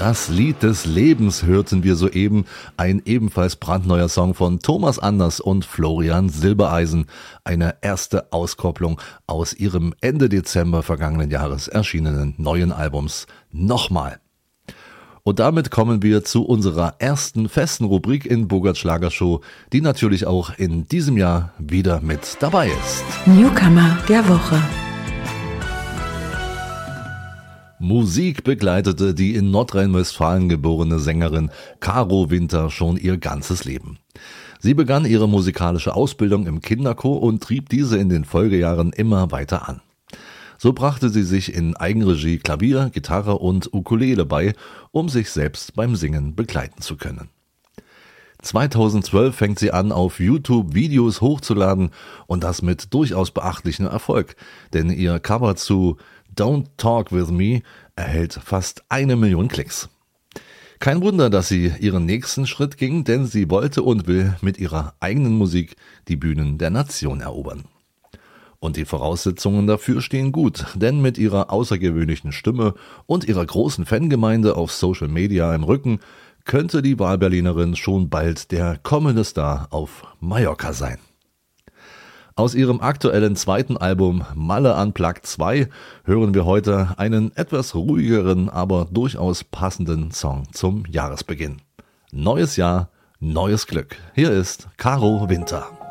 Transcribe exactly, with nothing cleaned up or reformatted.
Das Lied des Lebens hörten wir soeben, ein ebenfalls brandneuer Song von Thomas Anders und Florian Silbereisen, eine erste Auskopplung aus ihrem Ende Dezember vergangenen Jahres erschienenen neuen Albums Nochmal. Und damit kommen wir zu unserer ersten festen Rubrik in Bogarts Schlagershow, die natürlich auch in diesem Jahr wieder mit dabei ist. Newcomer der Woche. Musik begleitete die in Nordrhein-Westfalen geborene Sängerin Caro Winter schon ihr ganzes Leben. Sie begann ihre musikalische Ausbildung im Kinderchor und trieb diese in den Folgejahren immer weiter an. So brachte sie sich in Eigenregie Klavier, Gitarre und Ukulele bei, um sich selbst beim Singen begleiten zu können. zweitausendzwölf fängt sie an, auf YouTube Videos hochzuladen und das mit durchaus beachtlichem Erfolg, denn ihr Cover zu Don't Talk With Me erhält fast eine Million Klicks. Kein Wunder, dass sie ihren nächsten Schritt ging, denn sie wollte und will mit ihrer eigenen Musik die Bühnen der Nation erobern. Und die Voraussetzungen dafür stehen gut, denn mit ihrer außergewöhnlichen Stimme und ihrer großen Fangemeinde auf Social Media im Rücken könnte die Wahlberlinerin schon bald der kommende Star auf Mallorca sein. Aus ihrem aktuellen zweiten Album Malle Unplugged zwei hören wir heute einen etwas ruhigeren, aber durchaus passenden Song zum Jahresbeginn. Neues Jahr, neues Glück. Hier ist Caro Winter.